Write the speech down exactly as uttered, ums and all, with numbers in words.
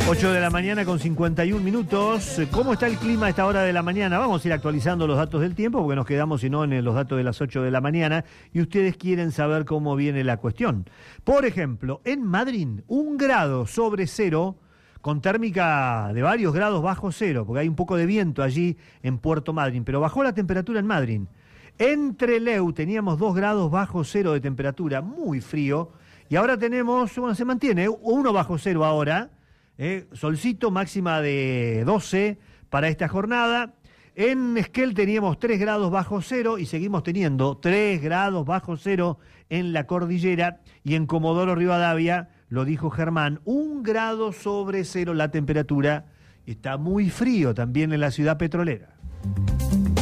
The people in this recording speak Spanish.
ocho de la mañana con cincuenta y un minutos. ¿Cómo está el clima a esta hora de la mañana? Vamos a ir actualizando los datos del tiempo porque nos quedamos, si no, en los datos de las ocho de la mañana y ustedes quieren saber cómo viene la cuestión. Por ejemplo, en Madrid, un grado sobre cero con térmica de varios grados bajo cero, porque hay un poco de viento allí en Puerto Madryn, pero bajó la temperatura en Madrid. En Trelew teníamos dos grados bajo cero de temperatura, muy frío, y ahora tenemos, bueno, se mantiene, uno bajo cero ahora. Eh, solcito, máxima de doce para esta jornada. En Esquel teníamos tres grados bajo cero y seguimos teniendo tres grados bajo cero en la cordillera. Y en Comodoro Rivadavia, lo dijo Germán, un grado sobre cero la temperatura. Está muy frío también en la ciudad petrolera.